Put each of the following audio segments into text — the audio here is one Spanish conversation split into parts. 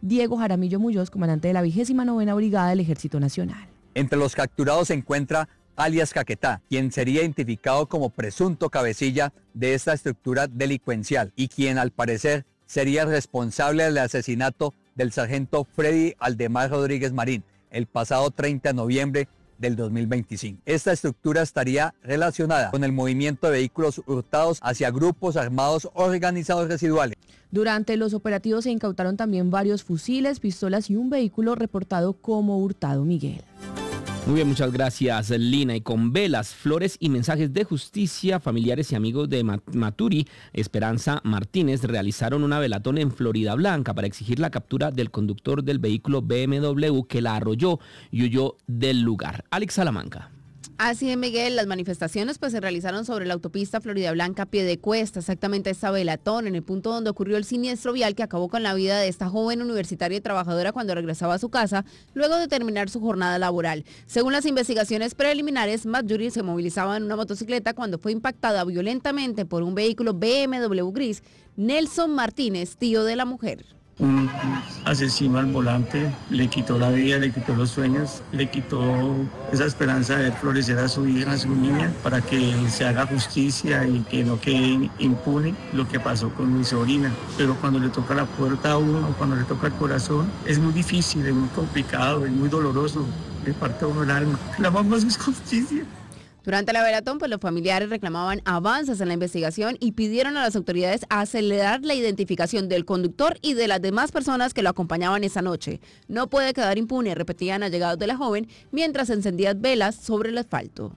Diego Jaramillo Muñoz, comandante de la 29ª Brigada del Ejército Nacional. Entre los capturados se encuentra alias Caquetá, quien sería identificado como presunto cabecilla de esta estructura delincuencial y quien al parecer sería responsable del asesinato del sargento Freddy Aldemar Rodríguez Marín el pasado 30 de noviembre del 2025. Esta estructura estaría relacionada con el movimiento de vehículos hurtados hacia grupos armados organizados residuales. Durante los operativos se incautaron también varios fusiles, pistolas y un vehículo reportado como hurtado, Miguel. Muy bien, muchas gracias, Lina. Y con velas, flores y mensajes de justicia, familiares y amigos de Maturi, Esperanza Martínez, realizaron una velatón en Florida Blanca para exigir la captura del conductor del vehículo BMW que la arrolló y huyó del lugar. Alex Salamanca. Así es, Miguel, las manifestaciones se realizaron sobre la autopista Florida Blanca Piedecuesta, exactamente esta velatón, en el punto donde ocurrió el siniestro vial que acabó con la vida de esta joven universitaria y trabajadora cuando regresaba a su casa luego de terminar su jornada laboral. Según las investigaciones preliminares, Maturi se movilizaba en una motocicleta cuando fue impactada violentamente por un vehículo BMW gris. Nelson Martínez, tío de la mujer. Un asesino al volante le quitó la vida, le quitó los sueños, le quitó esa esperanza de ver florecer a su hija, a su niña, para que se haga justicia y que no quede impune lo que pasó con mi sobrina. Pero cuando le toca la puerta a uno, cuando le toca el corazón, es muy difícil, es muy complicado, es muy doloroso, le parte a uno el alma. La mamá es justicia. Durante la velatón, los familiares reclamaban avances en la investigación y pidieron a las autoridades acelerar la identificación del conductor y de las demás personas que lo acompañaban esa noche. No puede quedar impune, repetían allegados de la joven, mientras encendían velas sobre el asfalto.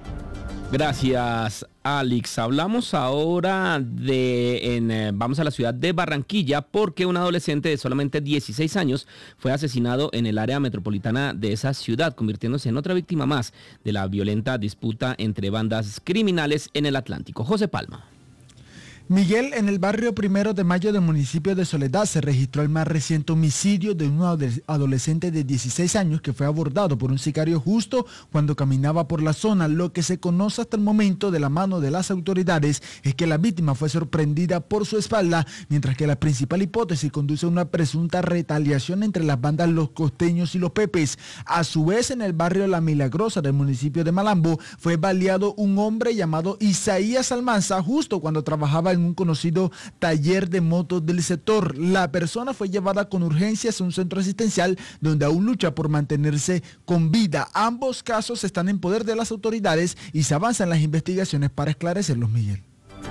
Gracias, Alex. Hablamos ahora vamos a la ciudad de Barranquilla porque un adolescente de solamente 16 años fue asesinado en el área metropolitana de esa ciudad, convirtiéndose en otra víctima más de la violenta disputa entre bandas criminales en el Atlántico. José Palma. Miguel, en el barrio 1 de Mayo del municipio de Soledad se registró el más reciente homicidio de un adolescente de 16 años que fue abordado por un sicario justo cuando caminaba por la zona. Lo que se conoce hasta el momento de la mano de las autoridades es que la víctima fue sorprendida por su espalda, mientras que la principal hipótesis conduce a una presunta retaliación entre las bandas Los Costeños y Los Pepes. A su vez, en el barrio La Milagrosa del municipio de Malambo fue baleado un hombre llamado Isaías Almanza justo cuando trabajaba en un conocido taller de motos del sector. La persona fue llevada con urgencias a un centro asistencial donde aún lucha por mantenerse con vida. Ambos casos están en poder de las autoridades y se avanzan las investigaciones para esclarecerlos, Miguel.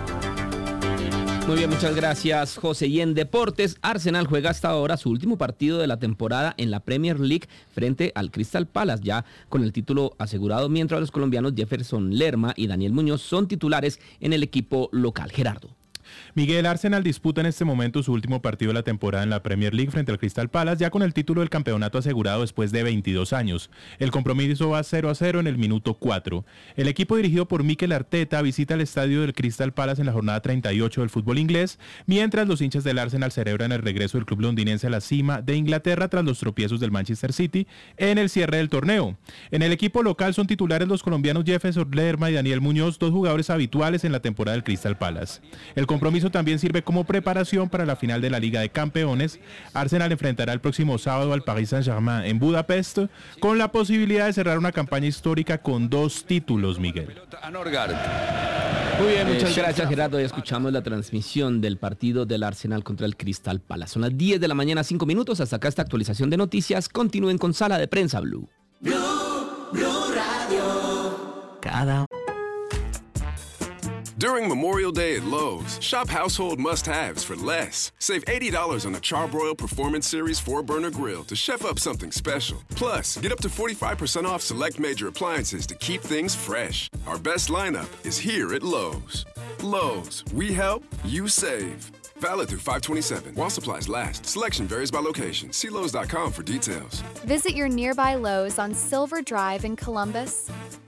Muy bien, muchas gracias, José. Y en deportes, Arsenal juega hasta ahora su último partido de la temporada en la Premier League frente al Crystal Palace, ya con el título asegurado, mientras los colombianos Jefferson Lerma y Daniel Muñoz son titulares en el equipo local. Gerardo. Miguel, Arsenal disputa en este momento su último partido de la temporada en la Premier League frente al Crystal Palace, ya con el título del campeonato asegurado después de 22 años. El compromiso va 0-0 en el minuto 4. El equipo dirigido por Mikel Arteta visita el estadio del Crystal Palace en la jornada 38 del fútbol inglés, mientras los hinchas del Arsenal celebran el regreso del club londinense a la cima de Inglaterra tras los tropiezos del Manchester City en el cierre del torneo. En el equipo local son titulares los colombianos Jefferson Lerma y Daniel Muñoz, dos jugadores habituales en la temporada del Crystal Palace. El compromiso también sirve como preparación para la final de la Liga de Campeones. Arsenal enfrentará el próximo sábado al Paris Saint-Germain en Budapest, con la posibilidad de cerrar una campaña histórica con 2 títulos, Miguel. Muy bien, muchas gracias, Gerardo. Ya escuchamos la transmisión del partido del Arsenal contra el Crystal Palace. Son las 10 de la mañana, 5 minutos. Hasta acá esta actualización de noticias. Continúen con Sala de Prensa Blue. Blue Radio. Cada During Memorial Day at Lowe's, shop household must-haves for less. Save $80 on the Charbroil Performance Series 4-burner grill to chef up something special. Plus, get up to 45% off select major appliances to keep things fresh. Our best lineup is here at Lowe's. Lowe's, we help, you save. Valid through 5/27. While supplies last. Selection varies by location. See Lowe's.com for details. Visit your nearby Lowe's on Silver Drive in Columbus.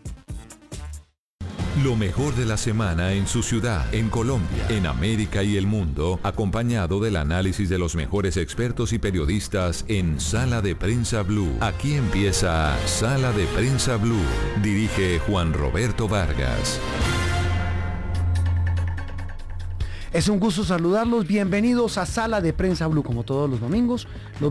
Lo mejor de la semana en su ciudad, en Colombia, en América y el mundo, acompañado del análisis de los mejores expertos y periodistas en Sala de Prensa Blue. Aquí empieza Sala de Prensa Blue. Dirige Juan Roberto Vargas. Es un gusto saludarlos. Bienvenidos a Sala de Prensa Blue, como todos los domingos.